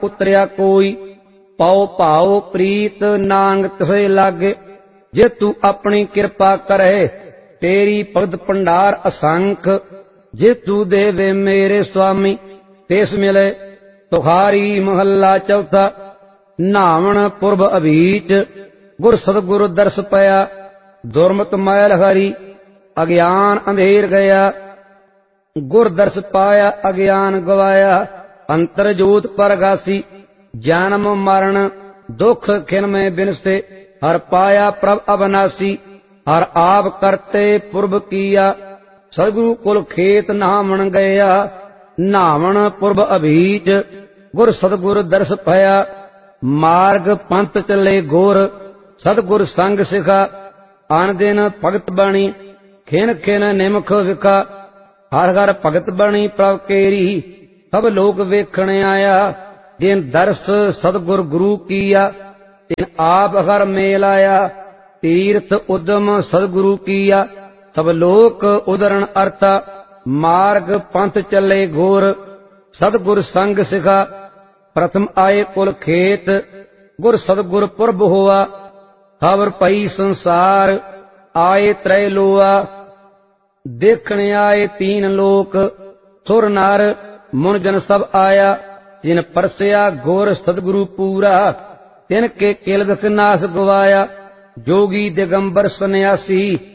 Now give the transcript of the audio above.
उतरिया कोई, पाओ भाओ प्रीत नांग तिसे लागे। जे तू अपनी कृपा करे, तेरी भगत भंडार असंख। जे तू देवे मेरे स्वामी, तेस मिले तुखारी। महला चौथा। नावण पुरब अभीच, गुर सतगुरु दर्श पया। दुर्मत मैल हरी, अज्ञान अंधेर गया। गुर दर्श पाया, अज्ञान गवाया। अंतर जोत परगासी, जन्म मरण दुख खिन में बिनसे। हर पाया प्रभ अविनाशी, हर आप करते पुरब किया। सदगुरु कुल खेत नावण गया। नावण पुरब अभीज, गुर सतगुर दर्श पया। मार्ग पंथ चले गोर, सतगुर संग सिखा। आन दिन भगत बणी, खिन खिन निमख विखा। हर हर भगत बणी प्रभ केरी, सब लोक वेखण आया। जिन दर्श सतगुर गुरु किया, तिन आप हर मेल आया। तीर्थ उद्यम सतगुरु किया, सब लोक उदरण अर्था। मार्ग पंथ चले घोर, सतगुर संग सिखा। प्रथम आए कुल खेत, गुर सतगुर पुरब होआ। खबर पई संसार, आए त्रय लोआ। देखण आए तीन लोक, सुर नर मुन जन सब आया। जिन परसया घोर सतगुरु पूरा, तिनके किल विख नाश गवाया। जोगी दिगंबर सन्यासी,